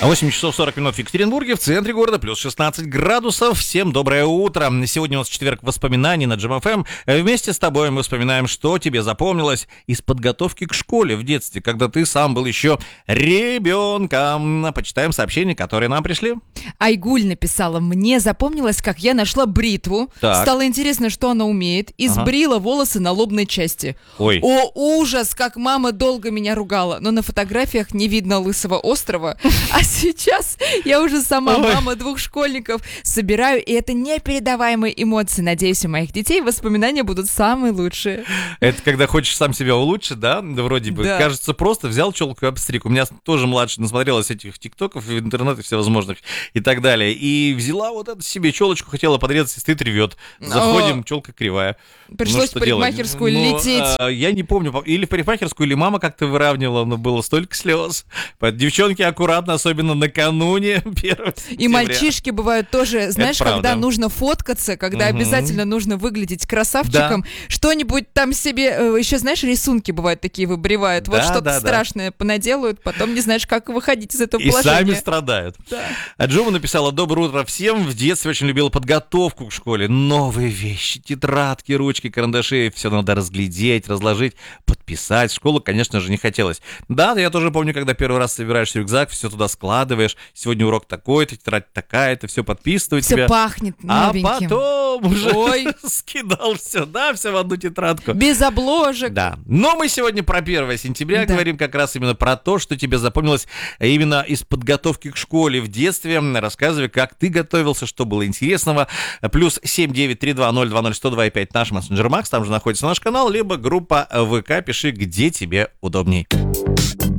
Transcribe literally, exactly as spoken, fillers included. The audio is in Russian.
восемь часов сорок минут в Екатеринбурге, в центре города, плюс шестнадцать градусов. Всем доброе утро. Сегодня у нас четверг воспоминаний на Джем эф эм. Вместе с тобой мы вспоминаем, что тебе запомнилось из подготовки к школе в детстве, когда ты сам был еще ребенком. Почитаем сообщения, которые нам пришли. Айгуль написала: мне запомнилось, как я нашла бритву. Так. Стало интересно, что она умеет, и Ага. сбрила волосы на лобной части. Ой. О, ужас, как мама долго меня ругала. Но на фотографиях не видно лысого острова. А сейчас я уже сама Ой. мама двух школьников. Собираю, и это непередаваемые эмоции. Надеюсь, у моих детей воспоминания будут самые лучшие. Это когда хочешь сам себя улучшить, да? Да вроде бы. Да. Кажется, просто взял челку и обстриг. У меня тоже младшая насмотрелась этих тиктоков, интернета всевозможных и так далее. И взяла вот эту себе челочку, хотела подрезать, и стоит ревет. Заходим, челка кривая. Пришлось что в парикмахерскую делать? Ну, лететь. а, я не помню, или в парикмахерскую, или мама как-то выравнивала, но было столько слез. Девчонки, аккуратно, особенно накануне первого сентября. И мальчишки бывают тоже, знаешь, правда. когда нужно фоткаться, когда Мгм. обязательно нужно выглядеть красавчиком, что-нибудь там себе, э, еще, знаешь, рисунки бывают такие выбривают, вот Да, что-то да, да. страшное понаделают, потом не знаешь, как выходить из этого И положения. сами страдают. Да. А Джома написала: доброе утро всем. В детстве очень любила подготовку к школе. Новые вещи, тетрадки, ручки, карандаши. Все надо разглядеть, разложить, подписать. В школу, конечно же, не хотелось. Да, я тоже помню, когда первый раз собираешь рюкзак, все туда складываешь. Сегодня урок такой-то, тетрадь такая-то, все подписывает Все тебя. пахнет А новеньким. потом уже Ой. скидал все, да, все в одну тетрадку. Без обложек. Да, но мы сегодня про первое сентября Да. говорим как раз именно про то, что тебе запомнилось именно из подготовки к школе в детстве. Рассказывай, как ты готовился, что было интересного. Плюс семь девять три два ноль два ноль сто два и пять наш мессенджер Макс, там же находится наш канал, либо группа ВК, пиши, где тебе удобней.